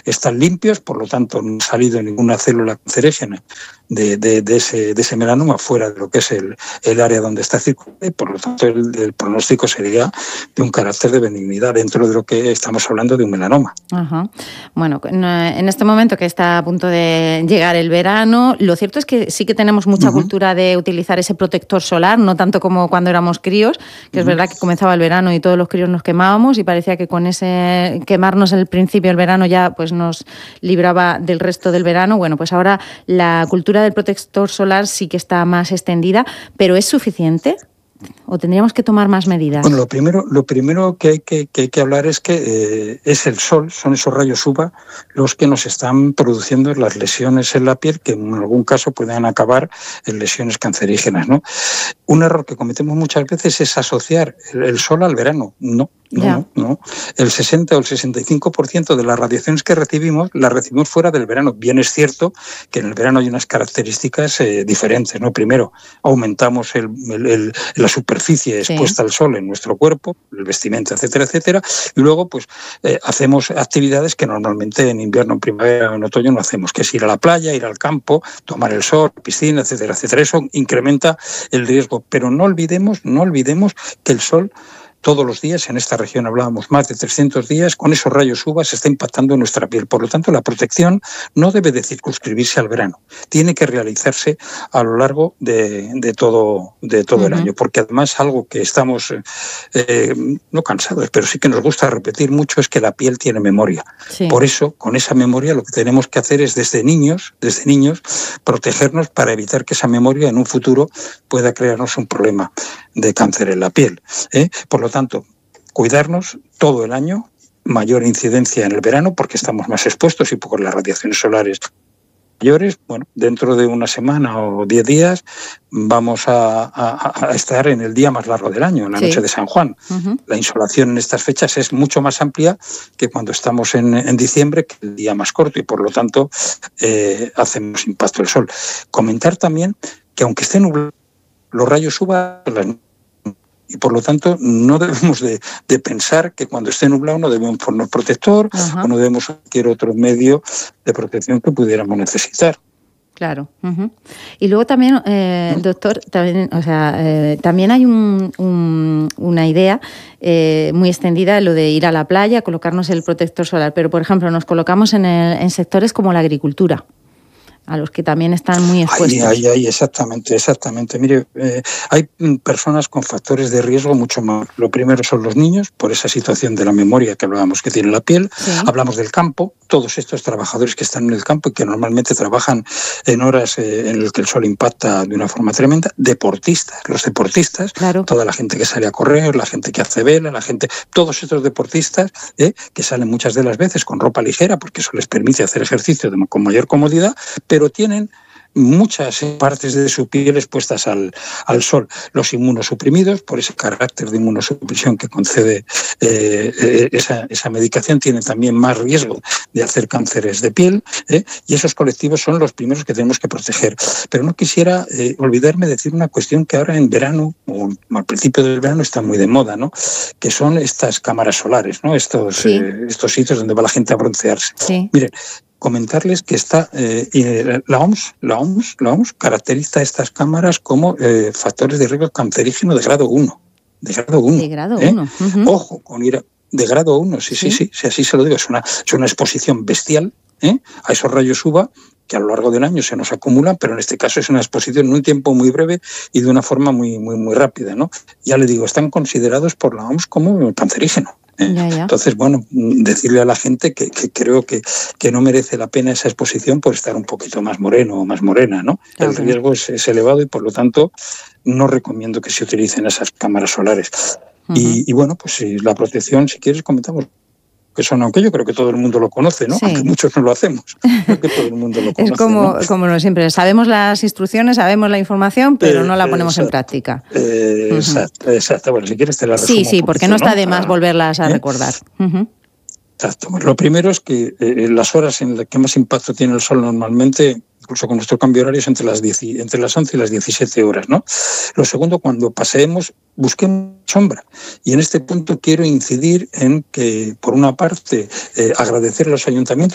están limpios, por lo tanto no ha salido ninguna célula cancerígena de ese melanoma fuera de lo que es el área donde está circulando, y por lo tanto el pronóstico sería de un carácter de benignidad dentro de lo que estamos hablando de un melanoma. Ajá. Bueno, en este momento que está a punto de llegar el verano, lo cierto es que sí que tenemos mucha cultura de utilizar ese protector solar, no tanto como cuando éramos críos, que es verdad que comenzaba el verano y todos los críos nos quemábamos y parecía que con ese quemarnos al principio del verano ya pues nos libraba del resto del verano. Bueno, pues ahora la cultura del protector solar sí que está más extendida, pero ¿es suficiente? ¿O tendríamos que tomar más medidas? Bueno, lo primero que hay que hablar es que es el sol, son esos rayos UVA los que nos están produciendo las lesiones en la piel, que en algún caso pueden acabar en lesiones cancerígenas, ¿no? Un error que cometemos muchas veces es asociar el sol al verano. No. El 60 o el 65% de las radiaciones que recibimos las recibimos fuera del verano. Bien es cierto que en el verano hay unas características diferentes, ¿no? Primero, aumentamos la superficie expuesta al sol en nuestro cuerpo, el vestimenta, etcétera, etcétera, y luego pues hacemos actividades que normalmente en invierno, en primavera o en otoño no hacemos, que es ir a la playa, ir al campo, tomar el sol, piscina, etcétera, etcétera. Eso incrementa el riesgo, pero no olvidemos que el sol todos los días, en esta región hablábamos más de 300 días, con esos rayos UVA se está impactando en nuestra piel. Por lo tanto, la protección no debe de circunscribirse al verano, tiene que realizarse a lo largo de todo el año, porque además algo que estamos no cansados, pero sí que nos gusta repetir mucho, es que la piel tiene memoria. Sí. Por eso, con esa memoria, lo que tenemos que hacer es desde niños, protegernos para evitar que esa memoria en un futuro pueda crearnos un problema de cáncer en la piel. Por lo tanto, cuidarnos todo el año, mayor incidencia en el verano porque estamos más expuestos y por las radiaciones solares mayores. Bueno, dentro de una semana o 10 días vamos a estar en el día más largo del año, en la noche de San Juan. La insolación en estas fechas es mucho más amplia que cuando estamos en diciembre, que es el día más corto, y por lo tanto hacemos impacto del sol. Comentar también que aunque esté nublado, los rayos UVA y por lo tanto no debemos de pensar que cuando esté nublado no debemos ponernos protector o no debemos cualquier otro medio de protección que pudiéramos necesitar. Claro. Y luego también, doctor, también hay una idea muy extendida, lo de ir a la playa, colocarnos el protector solar, pero por ejemplo nos colocamos en sectores como la agricultura, a los que también están muy expuestos. Ahí, exactamente. Mire, hay personas con factores de riesgo mucho más. Lo primero son los niños, por esa situación de la memoria que hablábamos que tiene la piel. Sí. Hablamos del campo, todos estos trabajadores que están en el campo y que normalmente trabajan en horas en las que el sol impacta de una forma tremenda. Los deportistas, claro. Toda la gente que sale a correr, la gente que hace vela, todos estos deportistas que salen muchas de las veces con ropa ligera porque eso les permite hacer ejercicio con mayor comodidad, pero tienen muchas partes de su piel expuestas al sol. Los inmunosuprimidos, por ese carácter de inmunosupresión que concede esa medicación, tienen también más riesgo de hacer cánceres de piel, y esos colectivos son los primeros que tenemos que proteger. Pero no quisiera olvidarme de decir una cuestión que ahora en verano, o al principio del verano, está muy de moda, ¿no? Que son estas cámaras solares, ¿no? Estos sitios donde va la gente a broncearse. Sí. Miren, comentarles que la OMS caracteriza estas cámaras como factores de riesgo cancerígeno de grado 1. De grado 1. De grado 1. Ojo, con ir de grado 1, sí, así se lo digo. Es una exposición bestial a esos rayos UVA que a lo largo del año se nos acumulan, pero en este caso es una exposición en un tiempo muy breve y de una forma muy, muy, muy rápida, ¿no? Ya le digo, están considerados por la OMS como cancerígeno. Ya. Entonces, bueno, decirle a la gente que creo que no merece la pena esa exposición por estar un poquito más moreno o más morena, ¿no? Claro. El riesgo es elevado y por lo tanto no recomiendo que se utilicen esas cámaras solares. Y bueno, pues la protección, si quieres, comentamos. Aunque yo creo que todo el mundo lo conoce, ¿no? Sí. Aunque muchos no lo hacemos. Creo que todo el mundo lo conoce. Es como siempre, sabemos las instrucciones, sabemos la información, pero no la ponemos en práctica. Exacto. Bueno, si quieres te la resumo. Sí, porque no está de más volverlas a recordar. Exacto. Bueno, lo primero es que las horas en las que más impacto tiene el sol normalmente, incluso con nuestro cambio horario, es entre las 11 y las 17 horas, ¿no? Lo segundo, cuando paseemos, busquemos sombra. Y en este punto quiero incidir en que, por una parte, agradecer a los ayuntamientos